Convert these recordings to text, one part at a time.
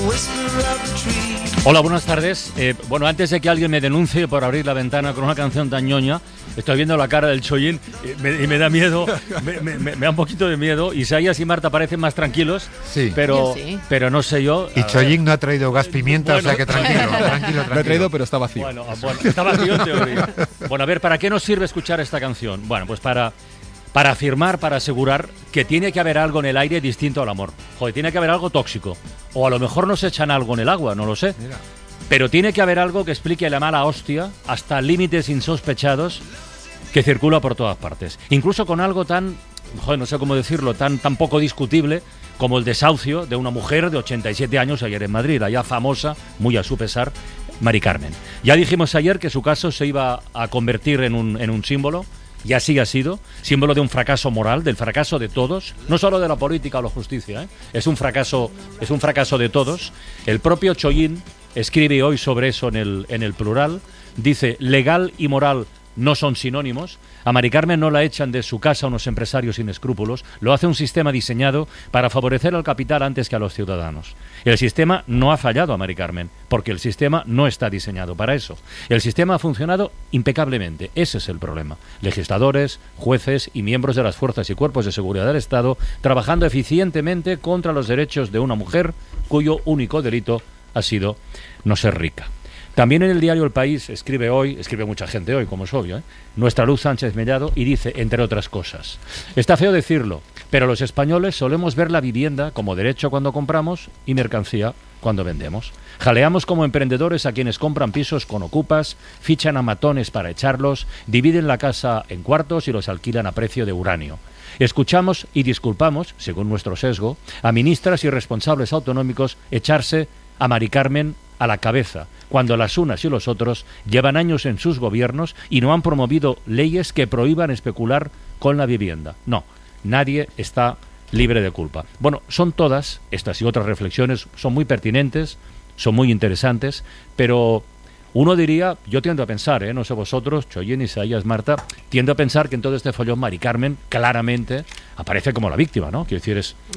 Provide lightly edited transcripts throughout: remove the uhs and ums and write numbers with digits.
Hola, buenas tardes. Bueno, antes de que alguien me denuncie por abrir la ventana con una canción tan ñoña, estoy viendo la cara del Chollín y me da miedo, me da un poquito de miedo. Isaías y Marta parecen más tranquilos, sí. pero no sé yo. Y Chollín no ha traído gas pimienta, bueno, o sea que tranquilo. Lo he traído, pero está vacío. Bueno, está vacío en teoría. Bueno, a ver, ¿para qué nos sirve escuchar esta canción? Bueno, pues para afirmar, para asegurar que tiene que haber algo en el aire distinto al amor. Joder, tiene que haber algo tóxico. O a lo mejor nos echan algo en el agua, no lo sé. Mira. Pero tiene que haber algo que explique la mala hostia hasta límites insospechados que circula por todas partes. Incluso con algo tan, joder, no sé cómo decirlo, tan poco discutible como el desahucio de una mujer de 87 años ayer en Madrid, la ya famosa, muy a su pesar, Mari Carmen. Ya dijimos ayer que su caso se iba a convertir en un símbolo. Y así ha sido, símbolo de un fracaso moral, del fracaso de todos, no solo de la política o la justicia, es un fracaso de todos. El propio Chollín escribe hoy sobre eso en el Plural, dice: legal y moral no son sinónimos. A Mari Carmen no la echan de su casa unos empresarios sin escrúpulos, lo hace un sistema diseñado para favorecer al capital antes que a los ciudadanos. El sistema no ha fallado a Mari Carmen, porque el sistema no está diseñado para eso. El sistema ha funcionado impecablemente, ese es el problema. Legisladores, jueces y miembros de las fuerzas y cuerpos de seguridad del Estado trabajando eficientemente contra los derechos de una mujer cuyo único delito ha sido no ser rica. También en el diario El País escribe mucha gente hoy, como es obvio, nuestra Luz Sánchez Mellado, y dice, entre otras cosas: está feo decirlo, pero los españoles solemos ver la vivienda como derecho cuando compramos y mercancía cuando vendemos. Jaleamos como emprendedores a quienes compran pisos con ocupas, fichan a matones para echarlos, dividen la casa en cuartos y los alquilan a precio de uranio. Escuchamos y disculpamos, según nuestro sesgo, a ministras y responsables autonómicos echarse a Mari Carmen a la cabeza, cuando las unas y los otros llevan años en sus gobiernos y no han promovido leyes que prohíban especular con la vivienda. No, nadie está libre de culpa. Bueno, son todas, estas y otras reflexiones, son muy pertinentes, son muy interesantes, pero uno diría, yo tiendo a pensar, no sé vosotros, Chollín, Isaías, Marta, tiendo a pensar que en todo este follón Mari Carmen claramente aparece como la víctima, ¿no? Quiero decir,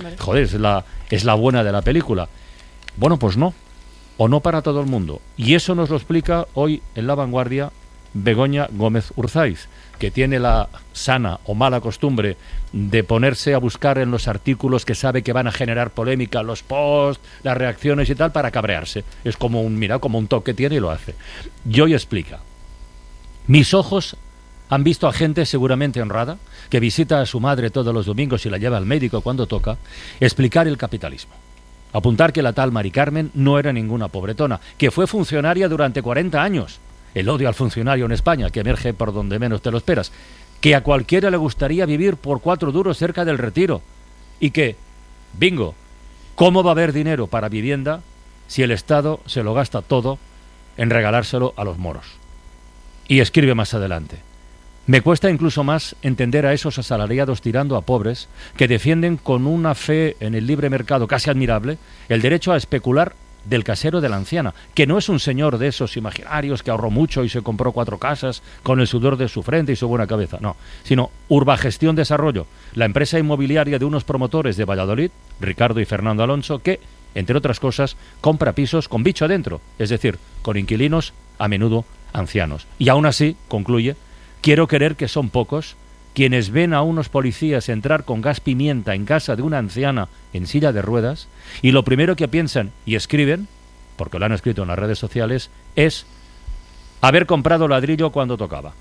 es la buena de la película. Bueno, pues no. O no para todo el mundo. Y eso nos lo explica hoy en La Vanguardia Begoña Gómez Urzaiz, que tiene la sana o mala costumbre de ponerse a buscar en los artículos que sabe que van a generar polémica, los posts, las reacciones y tal, para cabrearse. Es como un toque que tiene y lo hace. Y hoy explica: mis ojos han visto a gente seguramente honrada, que visita a su madre todos los domingos y la lleva al médico cuando toca, explicar el capitalismo. Apuntar que la tal Mari Carmen no era ninguna pobretona, que fue funcionaria durante 40 años. El odio al funcionario en España, que emerge por donde menos te lo esperas. Que a cualquiera le gustaría vivir por 4 duros cerca del Retiro. Y que, bingo, ¿cómo va a haber dinero para vivienda si el Estado se lo gasta todo en regalárselo a los moros? Y escribe más adelante: me cuesta incluso más entender a esos asalariados tirando a pobres que defienden con una fe en el libre mercado casi admirable el derecho a especular del casero de la anciana, que no es un señor de esos imaginarios que ahorró mucho y se compró 4 casas con el sudor de su frente y su buena cabeza, no, sino Urbagestión Desarrollo, la empresa inmobiliaria de unos promotores de Valladolid, Ricardo y Fernando Alonso, que, entre otras cosas, compra pisos con bicho adentro, es decir, con inquilinos a menudo ancianos. Y aún así, concluye, quiero creer que son pocos quienes ven a unos policías entrar con gas pimienta en casa de una anciana en silla de ruedas y lo primero que piensan y escriben, porque lo han escrito en las redes sociales, es haber comprado ladrillo cuando tocaba.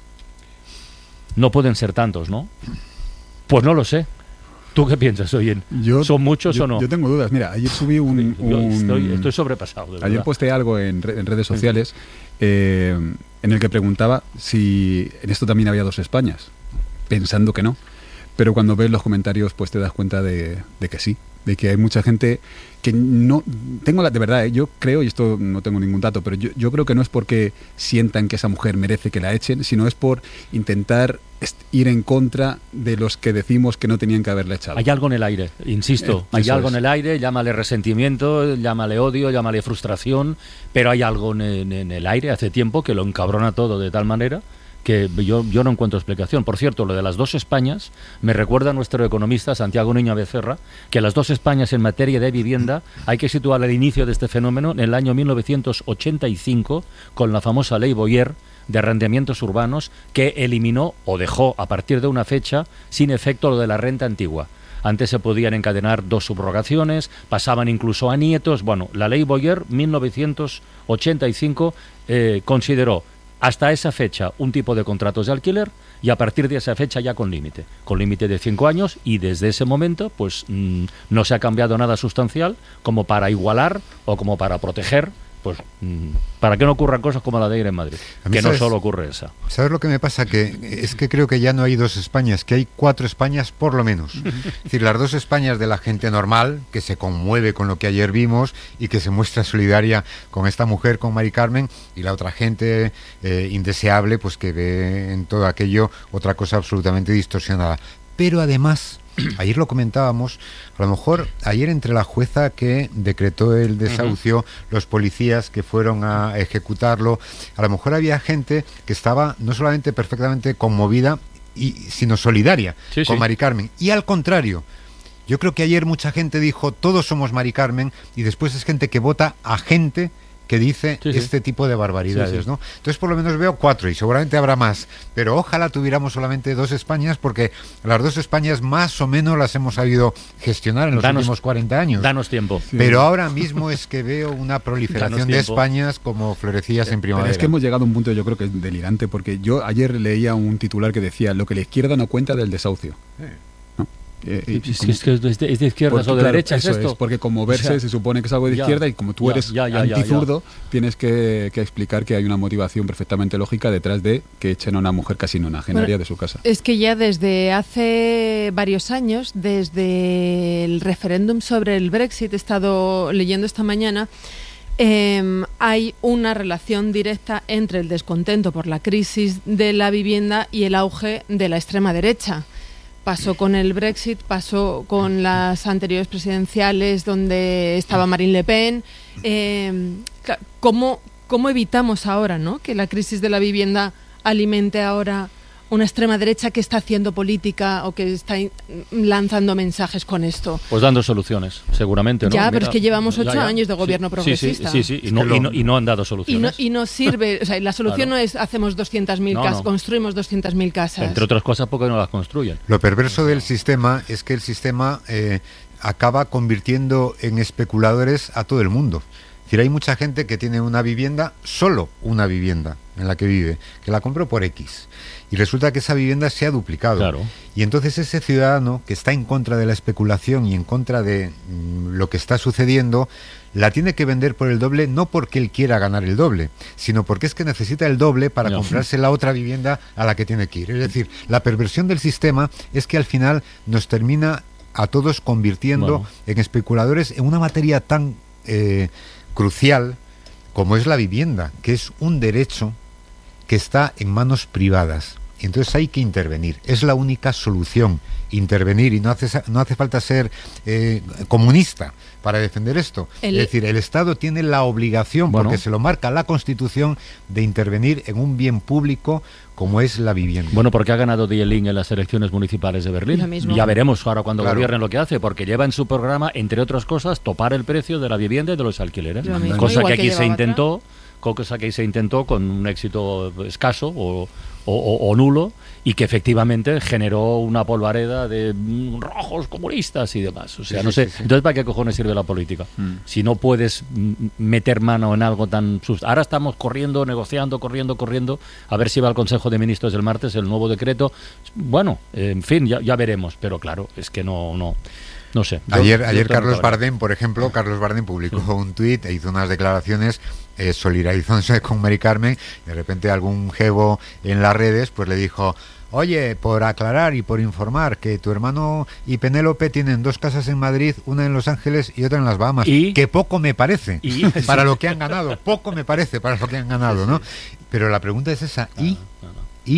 No pueden ser tantos, ¿no? Pues no lo sé. ¿Tú qué piensas, Oyen? ¿Son muchos o no? Yo tengo dudas. Mira, ayer subí estoy sobrepasado. Ayer posteé algo en redes sociales en el que preguntaba si en esto también había 2 Españas, pensando que no. Pero cuando ves los comentarios, pues te das cuenta de que sí, de que hay mucha gente que no... de verdad, yo creo, y esto no tengo ningún dato, pero yo creo que no es porque sientan que esa mujer merece que la echen, sino es por intentar ir en contra de los que decimos que no tenían que haberla echado. Hay algo en el aire, insisto, hay algo en el aire, llámale resentimiento, llámale odio, llámale frustración, pero hay algo en el aire hace tiempo que lo encabrona todo de tal manera que yo no encuentro explicación. Por cierto, lo de las dos Españas me recuerda a nuestro economista Santiago Niño Becerra, que las dos Españas en materia de vivienda hay que situar el inicio de este fenómeno en el año 1985 con la famosa Ley Boyer de arrendamientos urbanos, que eliminó o dejó a partir de una fecha sin efecto lo de la renta antigua. Antes se podían encadenar 2 subrogaciones, pasaban incluso a nietos. Bueno, la Ley Boyer 1985 consideró hasta esa fecha un tipo de contratos de alquiler y a partir de esa fecha ya con límite de 5 años, y desde ese momento pues no se ha cambiado nada sustancial como para igualar o como para proteger, pues para que no ocurran cosas como la de ir en Madrid, que no solo ocurre esa. ¿Sabes lo que me pasa? Que es que creo que ya no hay 2 Españas, que hay 4 Españas por lo menos. Es decir, las 2 Españas de la gente normal, que se conmueve con lo que ayer vimos y que se muestra solidaria con esta mujer, con Mari Carmen, y la otra gente indeseable, pues que ve en todo aquello otra cosa absolutamente distorsionada. Pero además, ayer lo comentábamos, a lo mejor ayer entre la jueza que decretó el desahucio, los policías que fueron a ejecutarlo, a lo mejor había gente que estaba no solamente perfectamente conmovida, sino solidaria con Mari Carmen. Y al contrario, yo creo que ayer mucha gente dijo, todos somos Mari Carmen, y después es gente que vota a gente que dice este tipo de barbaridades, ¿no? Entonces por lo menos veo 4 y seguramente habrá más, pero ojalá tuviéramos solamente 2 Españas, porque las 2 Españas más o menos las hemos sabido gestionar en los últimos 40 años. Danos tiempo. Pero ahora mismo es que veo una proliferación de Españas como florecillas en primavera. Pero es que hemos llegado a un punto, yo creo que es delirante, porque yo ayer leía un titular que decía lo que la izquierda no cuenta del desahucio. Es de izquierdas o de derechas eso esto. es, porque como verse se supone que es algo de izquierda, y como tú eres antizurdo, tienes que explicar que hay una motivación perfectamente lógica detrás de que echen a una mujer casi nonagenaria de su casa. Es que ya desde hace varios años, desde el referéndum sobre el Brexit, he estado leyendo esta mañana, hay una relación directa entre el descontento por la crisis de la vivienda y el auge de la extrema derecha. Pasó con el Brexit, pasó con las anteriores presidenciales donde estaba Marine Le Pen. ¿Cómo evitamos ahora, ¿no?, que la crisis de la vivienda alimente ahora una extrema derecha que está haciendo política o que está lanzando mensajes con esto? Pues dando soluciones, seguramente, ¿no? Ya, pero es que llevamos 8 años de gobierno progresista. Sí, y no han dado soluciones. Y no sirve, o sea, la solución no es hacemos 200.000 casas, construimos 200.000 casas. Entre otras cosas porque no las construyen. Lo perverso del sistema es que el sistema acaba convirtiendo en especuladores a todo el mundo. Es decir, hay mucha gente que tiene una vivienda, solo una vivienda en la que vive, que la compró por X. Y resulta que esa vivienda se ha duplicado. Claro. Y entonces ese ciudadano que está en contra de la especulación y en contra de lo que está sucediendo, la tiene que vender por el doble, no porque él quiera ganar el doble, sino porque es que necesita el doble para comprarse la otra vivienda a la que tiene que ir. Es decir, la perversión del sistema es que al final nos termina a todos convirtiendo en especuladores en una materia tan crucial como es la vivienda, que es un derecho que está en manos privadas. Entonces hay que intervenir, es la única solución, intervenir, y no hace falta ser comunista para defender esto. Es decir, el Estado tiene la obligación, porque se lo marca la Constitución, de intervenir en un bien público como es la vivienda. Bueno, porque ha ganado Die Linke en las elecciones municipales de Berlín. Ya veremos ahora cuando gobiernen lo que hace, porque lleva en su programa, entre otras cosas, topar el precio de la vivienda y de los alquileres. Cosa que aquí se intentó. Cosa que se intentó con un éxito escaso o nulo, y que efectivamente generó una polvareda de rojos comunistas y demás. O sea, no sé. Entonces, ¿para qué cojones sirve la política? Si no puedes meter mano en algo tan... Ahora estamos corriendo, negociando, corriendo, a ver si va al Consejo de Ministros el martes el nuevo decreto. Bueno, en fin, ya veremos. Pero claro, es que no sé. Ayer Carlos Bardem, por ejemplo, publicó un tuit e hizo unas declaraciones solidarizándose con Mari Carmen. De repente algún jevo en las redes pues le dijo: oye, por aclarar y por informar que tu hermano y Penélope tienen 2 casas en Madrid, una en Los Ángeles y otra en las Bahamas. Que poco me parece para lo que han ganado. Poco me parece para lo que han ganado, ¿no? Pero la pregunta es esa. ¿Y?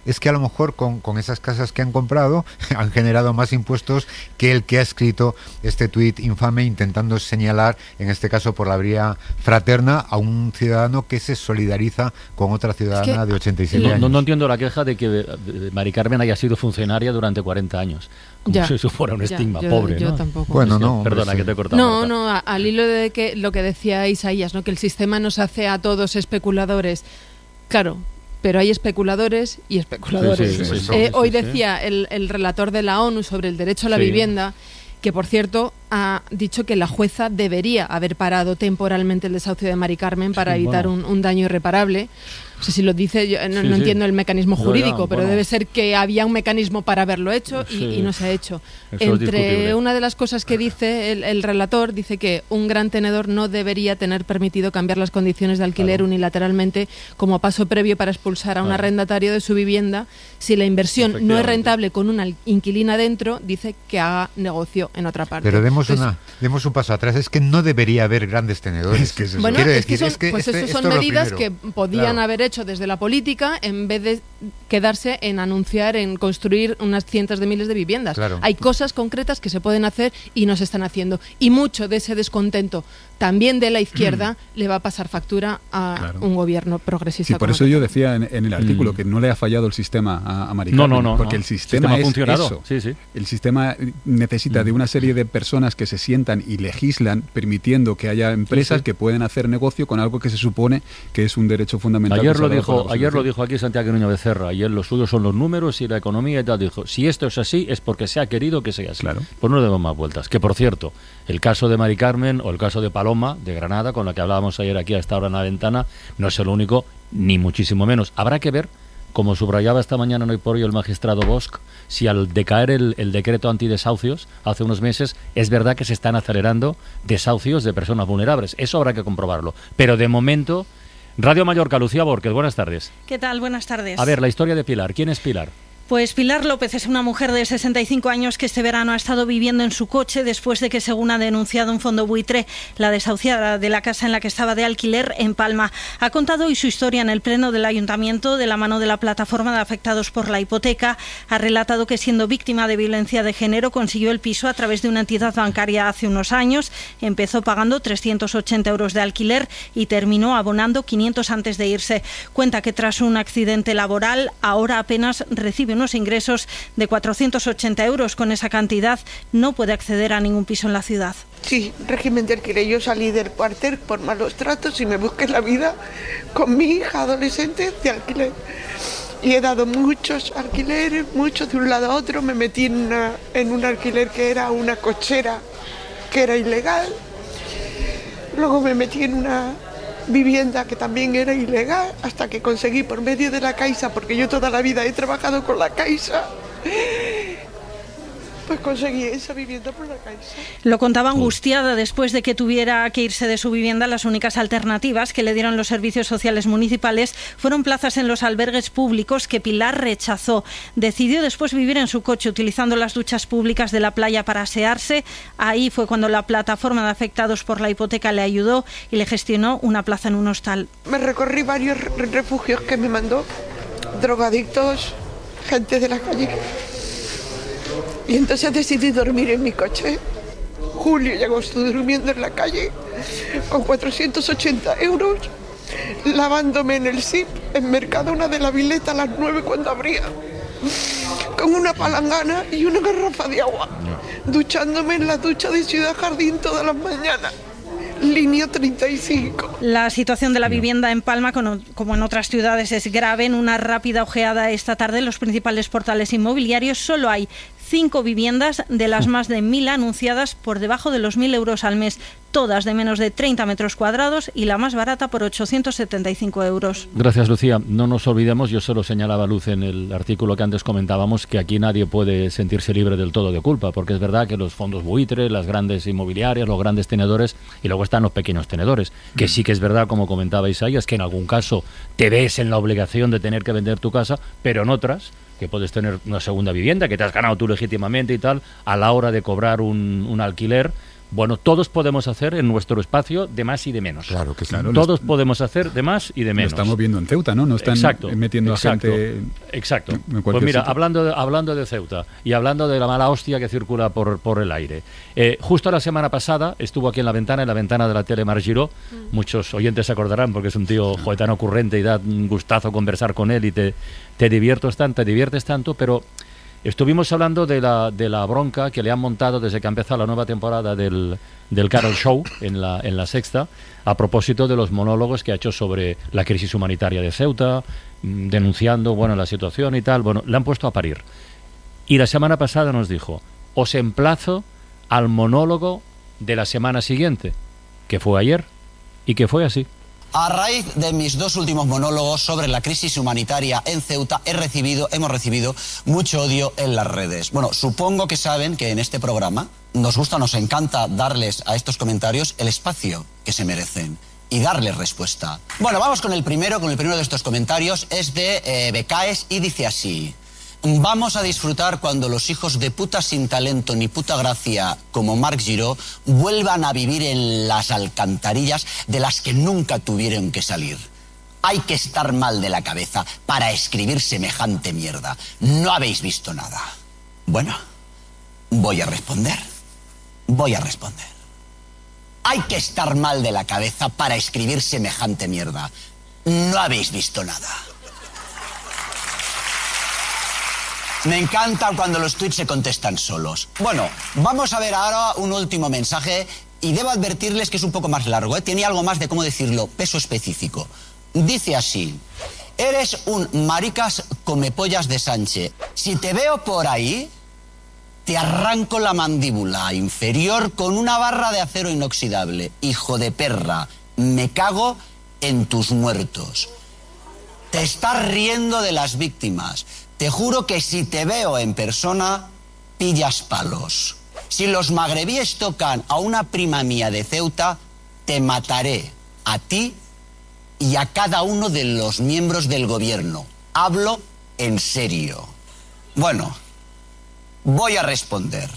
es que a lo mejor con esas casas que han comprado han generado más impuestos que el que ha escrito este tuit infame intentando señalar, en este caso por la vía fraterna, a un ciudadano que se solidariza con otra ciudadana de 87 años. No entiendo la queja de que Mari Carmen haya sido funcionaria durante 40 años. Como si eso fuera un estigma, pobre, yo ¿no? tampoco. Bueno, no, perdona, sí. que te he cortado. No, al hilo de que lo que decía Isaías, ¿no? Que el sistema nos hace a todos especuladores. Claro, pero hay especuladores y especuladores. Hoy decía el relator de la ONU sobre el derecho a la vivienda, que por cierto ha dicho que la jueza debería haber parado temporalmente el desahucio de Mari Carmen para evitar un daño irreparable. No sé si lo dice, yo no entiendo el mecanismo jurídico, pero debe ser que había un mecanismo para haberlo hecho y no se ha hecho. Entre una de las cosas que dice el relator, dice que un gran tenedor no debería tener permitido cambiar las condiciones de alquiler unilateralmente como paso previo para expulsar a un arrendatario de su vivienda. Si la inversión no es rentable con una inquilina dentro, dice que haga negocio en otra parte. Pero demos un paso atrás, es que no debería haber grandes tenedores. Bueno, esas son medidas que podían haber hecho desde la política en vez de quedarse en anunciar, en construir unas cientos de miles de viviendas. Claro. Hay cosas concretas que se pueden hacer y no se están haciendo. Y mucho de ese descontento, también de la izquierda, le va a pasar factura a un gobierno progresista. Sí, por eso yo decía en el artículo que no le ha fallado el sistema a Mari Carmen, porque el sistema ha funcionado. Eso. Sí. El sistema necesita de una serie de personas que se sientan y legislan permitiendo que haya empresas que pueden hacer negocio con algo que se supone que es un derecho fundamental. Ayer lo dijo aquí Santiago Núñez Becerra, ayer lo suyo son los números y la economía y tal. Dijo, si esto es así es porque se ha querido que sea así. Claro. Pues no le demos más vueltas. Que por cierto, el caso de Mari Carmen o el caso de Paloma, de Granada, con la que hablábamos ayer aquí a esta hora en la ventana, no es el único, ni muchísimo menos. Habrá que ver, como subrayaba esta mañana en Hoy por Hoy el magistrado Bosch, si al decaer el decreto antidesahucios hace unos meses, es verdad que se están acelerando desahucios de personas vulnerables. Eso habrá que comprobarlo. Pero de momento, Radio Mallorca, Lucía Borges, buenas tardes. ¿Qué tal? Buenas tardes. A ver, la historia de Pilar. ¿Quién es Pilar? Pues Pilar López es una mujer de 65 años que este verano ha estado viviendo en su coche después de que, según ha denunciado un fondo buitre, la desahuciara de la casa en la que estaba de alquiler en Palma. Ha contado hoy su historia en el pleno del Ayuntamiento de la mano de la plataforma de afectados por la hipoteca. Ha relatado que, siendo víctima de violencia de género, consiguió el piso a través de una entidad bancaria hace unos años. Empezó pagando 380 euros de alquiler y terminó abonando 500 antes de irse. Cuenta que tras un accidente laboral ahora apenas recibe unos ingresos de 480 euros. Con esa cantidad no puede acceder a ningún piso en la ciudad. Sí, régimen de alquiler. Yo salí del cuartel por malos tratos y me busqué la vida con mi hija adolescente de alquiler. Y he dado muchos alquileres, muchos de un lado a otro. Me metí en un alquiler que era una cochera, que era ilegal. Luego me metí en una vivienda que también era ilegal, hasta que conseguí por medio de la Caixa, porque yo toda la vida he trabajado con la Caixa, pues conseguí esa vivienda por la Caixa. Lo contaba angustiada después de que tuviera que irse de su vivienda. Las únicas alternativas que le dieron los servicios sociales municipales fueron plazas en los albergues públicos que Pilar rechazó. Decidió después vivir en su coche utilizando las duchas públicas de la playa para asearse. Ahí fue cuando la plataforma de afectados por la hipoteca le ayudó y le gestionó una plaza en un hostal. Me recorrí varios refugios que me mandó, drogadictos, gente de la calle. Y entonces decidí dormir en mi coche. Julio y agosto durmiendo en la calle con 480 euros, lavándome en el SIP, en Mercadona de la Vileta a las 9 cuando abría, con una palangana y una garrafa de agua, duchándome en la ducha de Ciudad Jardín todas las mañanas. Línea 35. La situación de la vivienda en Palma, como en otras ciudades, es grave. En una rápida ojeada esta tarde en los principales portales inmobiliarios solo hay 5 viviendas de las más de 1.000 anunciadas por debajo de los 1.000 euros al mes, todas de menos de 30 metros cuadrados y la más barata por 875 euros. Gracias, Lucía. No nos olvidemos, yo se lo señalaba Luz en el artículo que antes comentábamos, que aquí nadie puede sentirse libre del todo de culpa, porque es verdad que los fondos buitres, las grandes inmobiliarias, los grandes tenedores, y luego están los pequeños tenedores, que sí que es verdad, como comentaba Isaías, que en algún caso te ves en la obligación de tener que vender tu casa, pero en otras, que puedes tener una segunda vivienda que te has ganado tú legítimamente y tal, a la hora de cobrar un alquiler, Bueno, todos podemos hacer en nuestro espacio de más y de menos. Claro que sí. Claro, Todos podemos hacer de más y de menos. Lo estamos viendo en Ceuta, ¿no? No están metiendo a gente... Exacto. en Pues cualquier mira, sitio. hablando de Ceuta y hablando de la mala hostia que circula por el aire. Justo la semana pasada estuvo aquí en la ventana de la tele Marc Giró. Muchos oyentes se acordarán porque es un tío tan ocurrente y da un gustazo conversar con él y te diviertes tanto, pero... Estuvimos hablando de la bronca que le han montado desde que ha empezado la nueva temporada del Carol Show en la Sexta, a propósito de los monólogos que ha hecho sobre la crisis humanitaria de Ceuta, denunciando la situación y tal. Bueno, le han puesto a parir. Y la semana pasada nos dijo, os emplazo al monólogo de la semana siguiente, que fue ayer, y que fue así. A raíz de mis 2 últimos monólogos sobre la crisis humanitaria en Ceuta, hemos recibido mucho odio en las redes. Bueno, supongo que saben que en este programa nos encanta darles a estos comentarios el espacio que se merecen y darles respuesta. Bueno, vamos con el primero de estos comentarios. Es de Becaes y dice así: vamos a disfrutar cuando los hijos de puta sin talento ni puta gracia como Marc Giró vuelvan a vivir en las alcantarillas de las que nunca tuvieron que salir. Hay que estar mal de la cabeza para escribir semejante mierda. No habéis visto nada. Bueno, voy a responder. Hay que estar mal de la cabeza para escribir semejante mierda. No habéis visto nada. Me encanta cuando los tweets se contestan solos. Bueno, vamos a ver ahora un último mensaje y debo advertirles que es un poco más largo, ¿eh? Tiene algo más de, ¿cómo decirlo?, peso específico. Dice así: eres un maricas comepollas de Sánchez. Si te veo por ahí, te arranco la mandíbula inferior con una barra de acero inoxidable. Hijo de perra, me cago en tus muertos. Te estás riendo de las víctimas. Te juro que si te veo en persona, pillas palos. Si los magrebíes tocan a una prima mía de Ceuta, te mataré a ti y a cada uno de los miembros del gobierno. Hablo en serio. Bueno, voy a responder.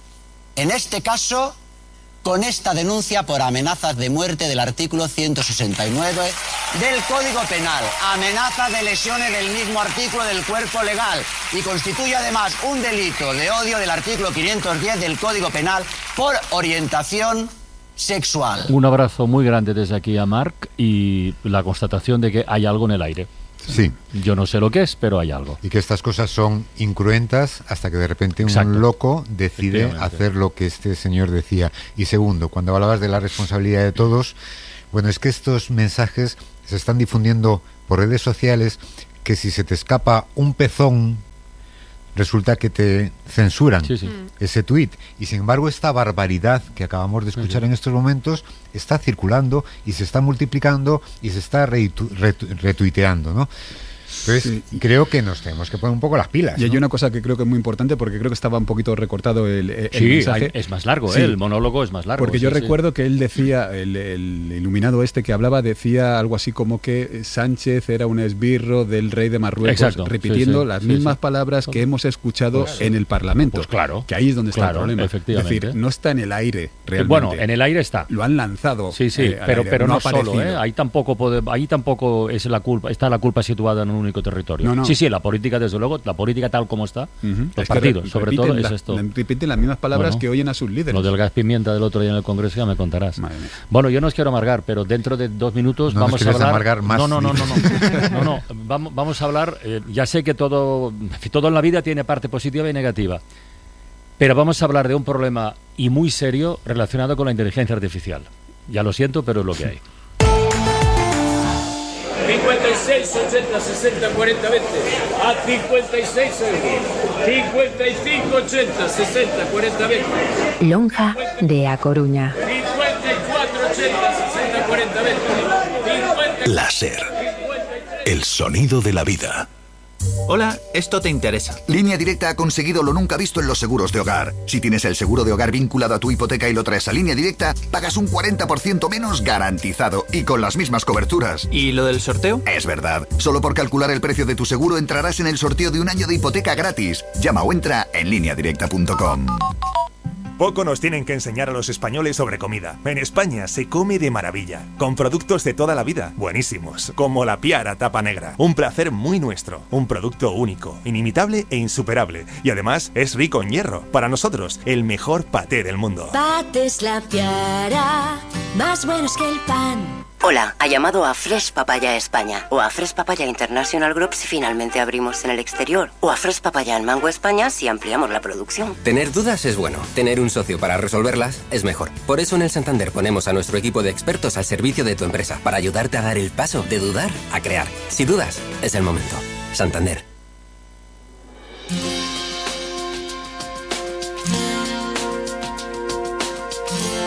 En este caso, con esta denuncia por amenazas de muerte del artículo 169 del Código Penal. Amenaza de lesiones del mismo artículo del cuerpo legal y constituye además un delito de odio del artículo 510 del Código Penal por orientación sexual. Un abrazo muy grande desde aquí a Marc y la constatación de que hay algo en el aire. Sí. Yo no sé lo que es, pero hay algo. Y que estas cosas son incruentas hasta que de repente un loco decide hacer lo que este señor decía. Y segundo, cuando hablabas de la responsabilidad de todos, bueno, es que estos mensajes se están difundiendo por redes sociales, que si se te escapa un pezón, resulta que te censuran ese tuit. Y sin embargo, esta barbaridad que acabamos de escuchar en estos momentos está circulando y se está multiplicando y se está retuiteando, ¿no? Entonces, creo que nos tenemos que poner un poco las pilas, Y hay ¿no? una cosa que creo que es muy importante, porque creo que estaba un poquito recortado el mensaje. Es más largo, el monólogo es más largo. Porque yo recuerdo que él decía, el iluminado este que hablaba, decía algo así como que Sánchez era un esbirro del rey de Marruecos, repitiendo las mismas palabras que hemos escuchado en el Parlamento. Pues claro. Que ahí es donde está el problema. Efectivamente. Es decir, no está en el aire realmente. Bueno, en el aire está. Lo han lanzado. Pero no solo, aparecido. ahí tampoco es la culpa, está la culpa situada en un único territorio. No. Sí, la política, desde luego, la política tal como está, los partidos, sobre todo, es esto. Repiten las mismas palabras que oyen a sus líderes. Lo del gas pimienta del otro día en el Congreso ya me contarás. Madre mía. Bueno, yo no os quiero amargar, pero dentro de 2 minutos No vamos nos a quieres hablar... amargar más. No. Vamos a hablar... ya sé que todo en la vida tiene parte positiva y negativa, pero vamos a hablar de un problema y muy serio relacionado con la inteligencia artificial. Ya lo siento, pero es lo que hay. 56, 80, 60, 40, 20. A 56 euros. 55, 80, 60, 40, 20. Lonja de A Coruña. 54, 80, 60, 40, 20. 50, Láser. El sonido de la vida. Hola, esto te interesa. Línea Directa ha conseguido lo nunca visto en los seguros de hogar. Si tienes el seguro de hogar vinculado a tu hipoteca y lo traes a Línea Directa, pagas un 40% menos garantizado y con las mismas coberturas. ¿Y lo del sorteo? Es verdad. Solo por calcular el precio de tu seguro entrarás en el sorteo de un año de hipoteca gratis. Llama o entra en lineadirecta.com. Poco nos tienen que enseñar a los españoles sobre comida. En España se come de maravilla, con productos de toda la vida, buenísimos, como la Piara tapa negra. Un placer muy nuestro, un producto único, inimitable e insuperable. Y además es rico en hierro. Para nosotros, el mejor paté del mundo. Patés La Piara, más buenos que el pan. Hola, ha llamado a Fresh Papaya España o a Fresh Papaya International Group si finalmente abrimos en el exterior o a Fresh Papaya en Mango España si ampliamos la producción. Tener dudas es bueno, tener un socio para resolverlas es mejor. Por eso en el Santander ponemos a nuestro equipo de expertos al servicio de tu empresa para ayudarte a dar el paso de dudar a crear. Si dudas, es el momento. Santander.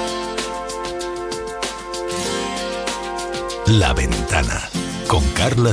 La Ventana, con Carla